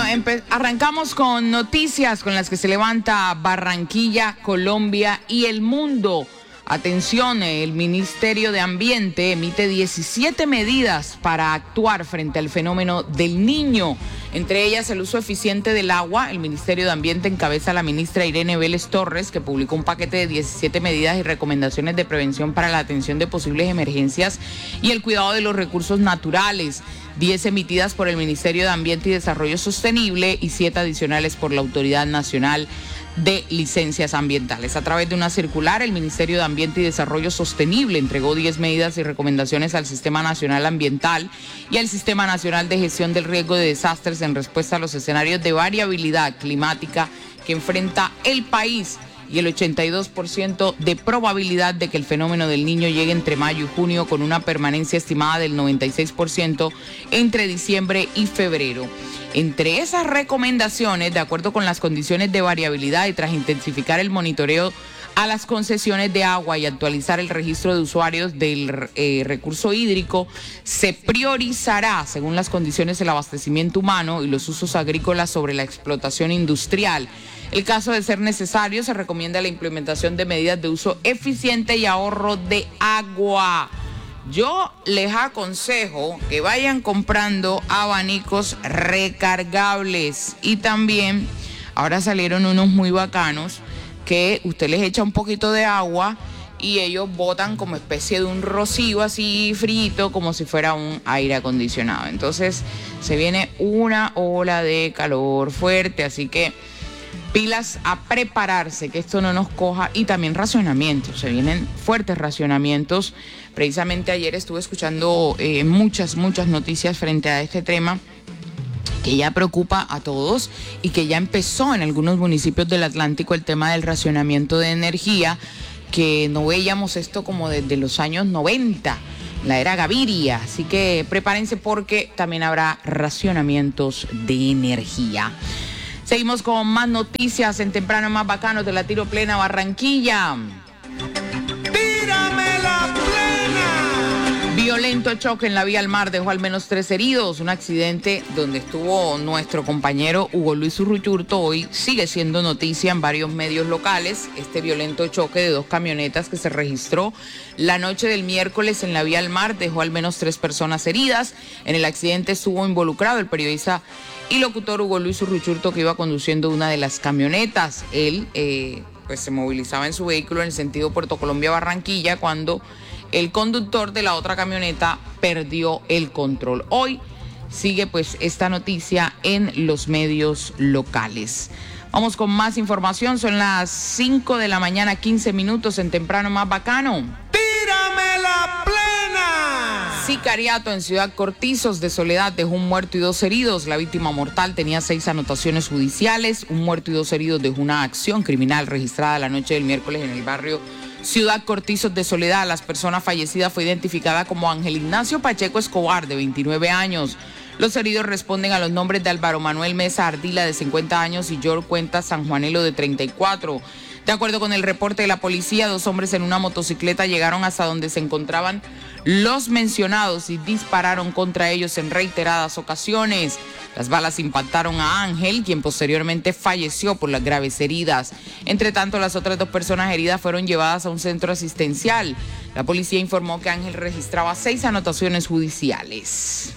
Arrancamos con noticias con las que se levanta Barranquilla, Colombia y el mundo. Atención, el Ministerio de Ambiente emite 17 medidas para actuar frente al fenómeno del Niño. Entre ellas, el uso eficiente del agua. El Ministerio de Ambiente encabeza a la ministra Irene Vélez Torres, que publicó un paquete de 17 medidas y recomendaciones de prevención para la atención de posibles emergencias y el cuidado de los recursos naturales. 10 emitidas por el Ministerio de Ambiente y Desarrollo Sostenible y 7 adicionales por la Autoridad Nacional de Licencias Ambientales. A través de una circular, el Ministerio de Ambiente y Desarrollo Sostenible entregó 10 medidas y recomendaciones al Sistema Nacional Ambiental y al Sistema Nacional de Gestión del Riesgo de Desastres en respuesta a los escenarios de variabilidad climática que enfrenta el país y el 82% de probabilidad de que el fenómeno del Niño llegue entre mayo y junio, con una permanencia estimada del 96% entre diciembre y febrero. Entre esas recomendaciones, de acuerdo con las condiciones de variabilidad y tras intensificar el monitoreo a las concesiones de agua y actualizar el registro de usuarios del recurso hídrico, se priorizará, según las condiciones, el abastecimiento humano y los usos agrícolas sobre la explotación industrial. En el caso de ser necesario, se recomienda la implementación de medidas de uso eficiente y ahorro de agua. Yo les aconsejo que vayan comprando abanicos recargables y también ahora salieron unos muy bacanos que usted les echa un poquito de agua y ellos botan como especie de un rocío así frito, como si fuera un aire acondicionado. Entonces se viene una ola de calor fuerte, así que pilas a prepararse, que esto no nos coja, y también racionamientos, se vienen fuertes racionamientos. Precisamente ayer estuve escuchando muchas noticias frente a este tema que ya preocupa a todos y que ya empezó en algunos municipios del Atlántico el tema del racionamiento de energía, que no veíamos esto como desde los años 90, la era Gaviria, así que prepárense porque también habrá racionamientos de energía. Seguimos con más noticias en Temprano Más Bacanos de la Tiro Plena Barranquilla. ¡Tírame la plena! Violento choque en la vía al mar dejó al menos 3 heridos. Un accidente donde estuvo nuestro compañero Hugo Luis Urruchurto hoy sigue siendo noticia en varios medios locales. Este violento choque de 2 camionetas que se registró la noche del miércoles en la vía al mar dejó al menos 3 personas heridas. En el accidente estuvo involucrado el periodista y locutor Hugo Luis Urruchurto, que iba conduciendo una de las camionetas. Él pues se movilizaba en su vehículo en el sentido Puerto Colombia-Barranquilla cuando el conductor de la otra camioneta perdió el control. Hoy sigue pues esta noticia en los medios locales. Vamos con más información, son las 5 de la mañana, 15 minutos en Temprano Más Bacano. ¡Tírame la plena! Sicariato en Ciudad Cortizos de Soledad dejó un muerto y 2 heridos. La víctima mortal tenía 6 anotaciones judiciales. Un muerto y 2 heridos dejó una acción criminal registrada la noche del miércoles en el barrio Ciudad Cortizos de Soledad. Las personas fallecidas fue identificada como Ángel Ignacio Pacheco Escobar, de 29 años. Los heridos responden a los nombres de Álvaro Manuel Mesa Ardila, de 50 años, y George Cuenta Sanjuanelo, de 34. De acuerdo con el reporte de la policía, 2 hombres en una motocicleta llegaron hasta donde se encontraban los mencionados y dispararon contra ellos en reiteradas ocasiones. Las balas impactaron a Ángel, quien posteriormente falleció por las graves heridas. Entre tanto, las otras 2 personas heridas fueron llevadas a un centro asistencial. La policía informó que Ángel registraba 6 anotaciones judiciales.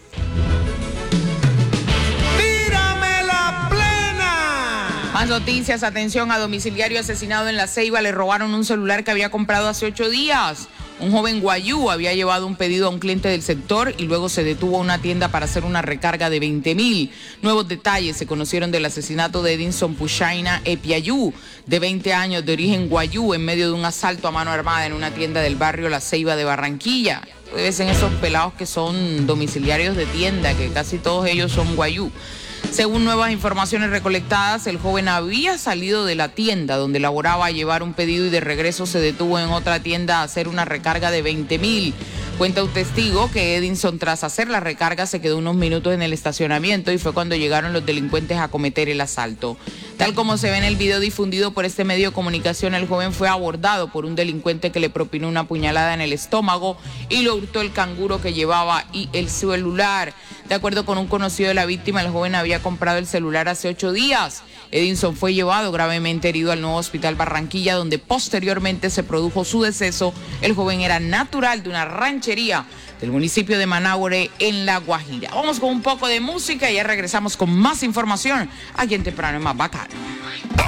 Más noticias, atención, a domiciliario asesinado en La Ceiba le robaron un celular que había comprado hace 8 días. Un joven guayú había llevado un pedido a un cliente del sector y luego se detuvo a una tienda para hacer una recarga de 20.000. Nuevos detalles se conocieron del asesinato de Edinson Pushaina Epiayú, de 20 años, de origen guayú, en medio de un asalto a mano armada en una tienda del barrio La Ceiba de Barranquilla. Debe ser esos pelados que son domiciliarios de tienda, que casi todos ellos son guayú. Según nuevas informaciones recolectadas, el joven había salido de la tienda donde laboraba a llevar un pedido y de regreso se detuvo en otra tienda a hacer una recarga de 20.000. Cuenta un testigo que Edinson, tras hacer la recarga, se quedó unos minutos en el estacionamiento y fue cuando llegaron los delincuentes a cometer el asalto. Tal como se ve en el video difundido por este medio de comunicación, el joven fue abordado por un delincuente que le propinó una puñalada en el estómago y le hurtó el canguro que llevaba y el celular. De acuerdo con un conocido de la víctima, el joven había comprado el celular hace 8 días. Edinson fue llevado gravemente herido al nuevo hospital Barranquilla, donde posteriormente se produjo su deceso. El joven era natural de una ranchería del municipio de Manaure, en La Guajira. Vamos con un poco de música y ya regresamos con más información aquí en Temprano y Más Bacano.